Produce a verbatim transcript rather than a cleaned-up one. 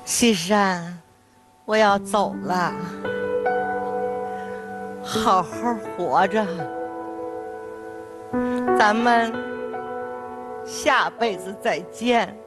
西山，我要走了，好好活着，咱们下辈子再见。